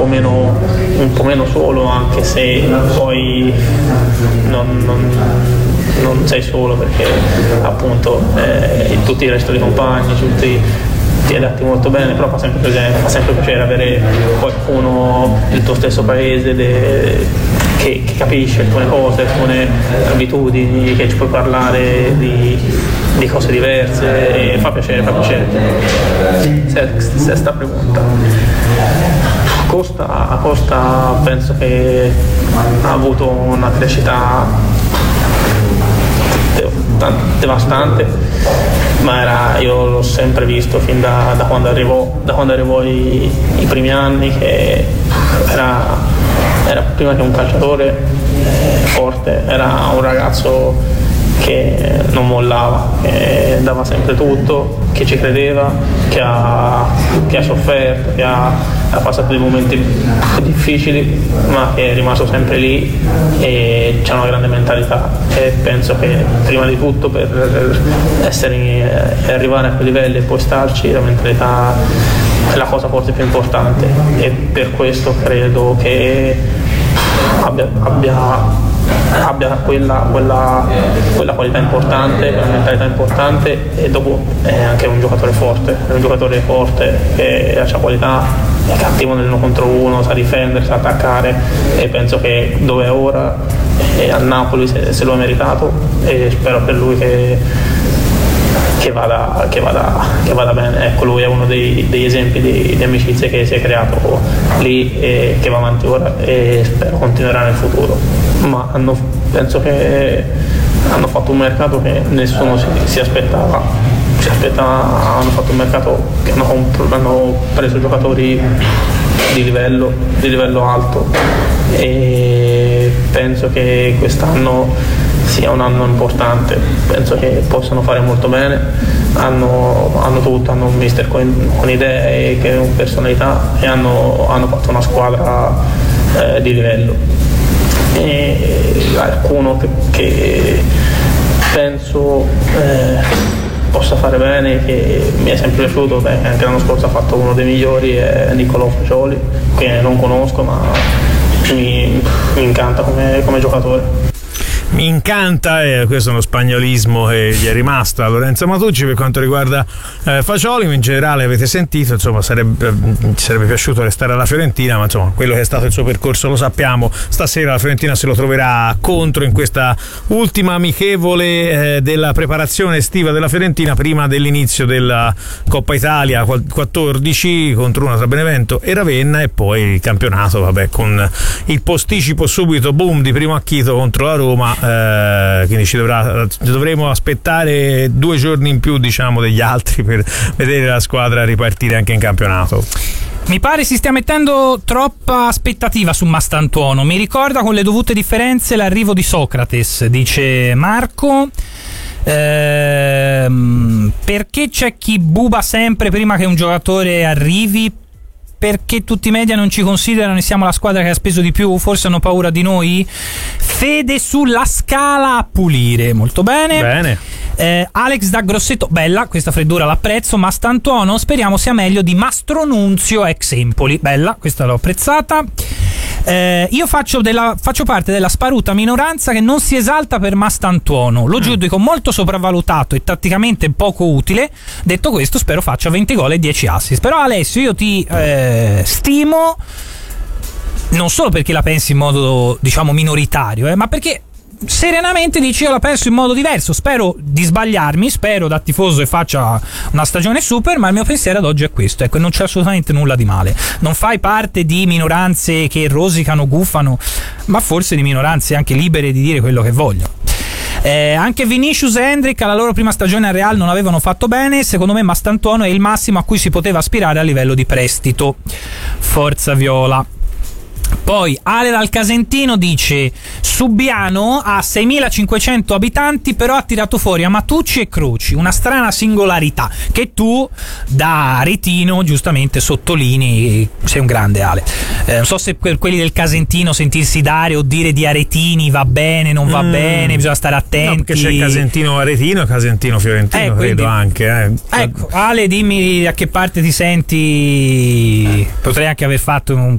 un po' meno solo, anche se poi non sei solo, perché appunto tutti il resto dei compagni, ti adatti molto bene, però fa sempre piacere avere qualcuno del tuo stesso paese che capisce alcune cose, alcune abitudini, che ci puoi parlare di cose diverse, e fa piacere. Sesta pregunta. Costa penso che ha avuto una crescita devastante, ma io l'ho sempre visto fin da quando arrivò i primi anni, che era prima che un calciatore forte, era un ragazzo che non mollava, che dava sempre tutto, che ci credeva, che ha sofferto, che ha passato dei momenti difficili, ma che è rimasto sempre lì e c'ha una grande mentalità, e penso che prima di tutto per arrivare a quei livelli e poi starci, la mentalità è la cosa forse più importante, e per questo credo che abbia quella qualità importante, quella mentalità importante, e dopo è anche un giocatore forte che ha qualità, è cattivo nell'1 contro 1, sa difendere, sa attaccare, e penso che dove è ora al Napoli se lo ha meritato, e spero per lui che vada bene. Ecco, lui è uno degli esempi di amicizie che si è creato lì e che va avanti ora, e spero continuerà nel futuro. Ma penso che hanno fatto un mercato che nessuno si aspettava. Hanno fatto un mercato che hanno preso giocatori di livello alto, e penso che quest'anno sia un anno importante. Penso che possano fare molto bene, hanno tutto, hanno un mister con idee, che con personalità, e hanno fatto una squadra di livello. E qualcuno che penso possa fare bene, che mi è sempre piaciuto, anche l'anno scorso ha fatto uno dei migliori, è Nicolò Fagioli, che non conosco, ma mi incanta come giocatore. Mi incanta, questo è uno spagnolismo che gli è rimasto a Lorenzo Matucci. Per quanto riguarda Fagioli, in generale avete sentito, insomma, ci sarebbe piaciuto restare alla Fiorentina, ma insomma quello che è stato il suo percorso lo sappiamo. Stasera la Fiorentina se lo troverà contro in questa ultima amichevole della preparazione estiva della Fiorentina, prima dell'inizio della Coppa Italia 14 contro una tra Benevento e Ravenna, e poi il campionato, con il posticipo subito boom di Primo Acchito contro la Roma. Quindi dovremo aspettare 2 giorni in più, diciamo, degli altri per vedere la squadra ripartire anche in campionato. Mi pare si stia mettendo troppa aspettativa su Mastantuono. Mi ricorda con le dovute differenze l'arrivo di Socrates, dice Marco. Perché c'è chi buba sempre prima che un giocatore arrivi? Perché tutti i media non ci considerano e siamo la squadra che ha speso di più? Forse hanno paura di noi? Fede sulla Scala a pulire. Molto bene. Alex da Grosseto, bella, questa freddura l'apprezzo. Mastantuono speriamo sia meglio di Mastronunzio ex Empoli. Bella, questa l'ho apprezzata. Io faccio parte della sparuta minoranza che non si esalta per Mastantuono, lo giudico molto sopravvalutato e tatticamente poco utile. Detto questo, spero faccia 20 gol e 10 assist. Però Alessio, io ti stimo non solo perché la pensi in modo, diciamo, minoritario, ma perché serenamente dici io la penso in modo diverso. Spero di sbagliarmi, spero da tifoso che faccia una stagione super, ma il mio pensiero ad oggi è questo, ecco, non c'è assolutamente nulla di male. Non fai parte di minoranze che rosicano, guffano, ma forse di minoranze anche libere di dire quello che vogliono. Anche Vinicius e Hendrick alla loro prima stagione a Real non avevano fatto bene. Secondo me Mastantuono è il massimo a cui si poteva aspirare a livello di prestito. Forza Viola. Poi Ale dal Casentino dice: Subiano ha 6.500 abitanti, però ha tirato fuori Amatucci e Croci, una strana singolarità che tu da aretino giustamente sottolinei. Sei un grande, Ale. Non so se per quelli del Casentino sentirsi dare o dire di aretini va bene, non va bene, bisogna stare attenti. No, perché c'è Casentino aretino e Casentino fiorentino, credo anche. Ecco, Ale, dimmi a che parte ti senti. Potrei anche aver fatto un